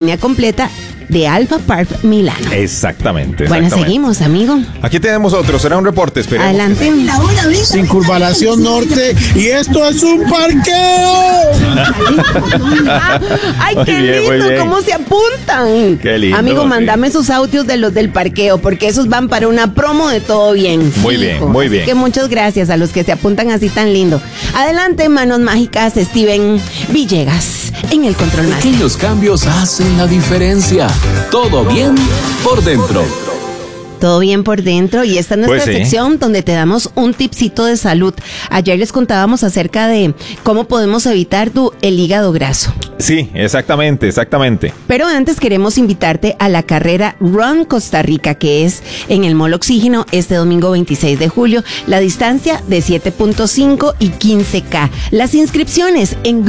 línea completa de Alpha Park Milano. Exactamente. Bueno, seguimos, amigo. Aquí tenemos otro, será un reporte, esperemos. Adelante. Circunvalación Norte, y esto es un parqueo. Ay, qué bien, lindo, cómo se apuntan. Qué lindo. Amigo, mándame sus audios de los del parqueo, porque esos van para una promo de Todo Bien. Muy bien, muy bien. Así que muchas gracias a los que se apuntan así tan lindo. Adelante, manos mágicas, Steven Villegas, en el control máster. Pequeños cambios hacen la diferencia. Todo bien por dentro. Todo bien por dentro, y esta es nuestra sección donde te damos un tipcito de salud. Ayer les contábamos acerca de cómo podemos evitar el hígado graso. Sí, exactamente. Pero antes queremos invitarte a la carrera Run Costa Rica, que es en el Mall Oxígeno este domingo 26 de julio. La distancia de 7.5 y 15K. Las inscripciones en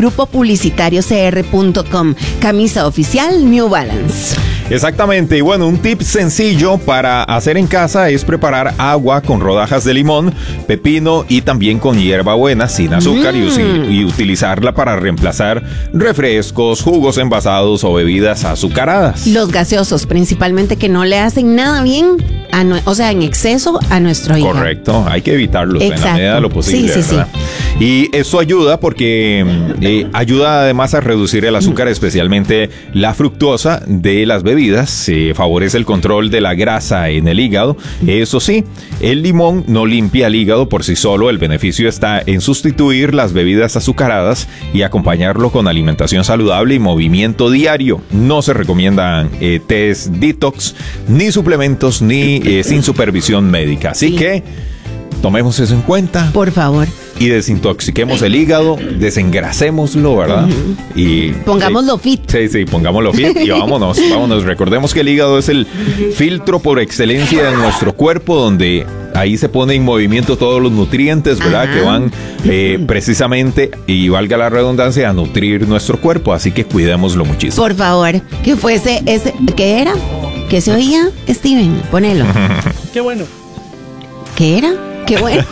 grupopublicitariocr.com. Camisa oficial New Balance. Exactamente, y bueno, un tip sencillo para hacer en casa es preparar agua con rodajas de limón, pepino y también con hierbabuena sin azúcar y utilizarla para reemplazar refrescos, jugos envasados o bebidas azucaradas. Los gaseosos, principalmente, que no le hacen nada bien, en exceso a nuestro hígado. Correcto, hay que evitarlos. Exacto. En la medida de lo posible, sí, ¿verdad? Y eso ayuda porque ayuda además a reducir el azúcar, especialmente la fructosa de las bebidas. Favorece el control de la grasa en el hígado. Eso sí, el limón no limpia el hígado por sí solo. El beneficio está en sustituir las bebidas azucaradas y acompañarlo con alimentación saludable y movimiento diario. No se recomiendan test detox, ni suplementos, ni sin supervisión médica. Así que tomemos eso en cuenta. Por favor. Y desintoxiquemos el hígado, desengrasémoslo, ¿verdad? Y pongámoslo fit. Sí, pongámoslo fit y vámonos. Recordemos que el hígado es el filtro por excelencia de nuestro cuerpo, donde ahí se pone en movimiento todos los nutrientes, ¿verdad? Que van precisamente, y valga la redundancia, a nutrir nuestro cuerpo. Así que cuidémoslo muchísimo. Por favor, que fuese ese, ¿qué era? ¿Qué se oía? Steven, ponelo. Qué bueno. ¿Qué era? Qué bueno.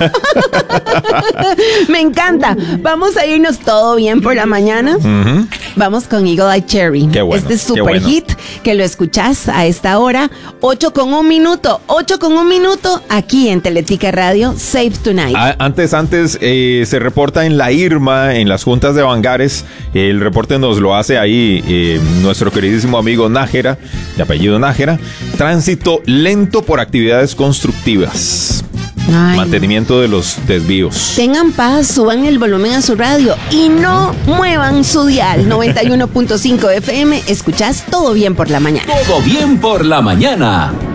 Me encanta. Vamos a irnos todo bien por la mañana. Vamos con Eagle Eye Cherry. Qué bueno, este super hit que lo escuchás a esta hora. 8:01 minuto aquí en Teletica Radio. Save Tonight. Antes se reporta en la Irma, en las juntas de Bangares. El reporte nos lo hace ahí nuestro queridísimo amigo Nájera, de apellido Nájera. Tránsito lento por actividades constructivas. Mantenimiento de los desvíos. Tengan paz, suban el volumen a su radio y no muevan su dial. 91.5 FM, escuchás Todo Bien por la Mañana. Todo bien por la mañana.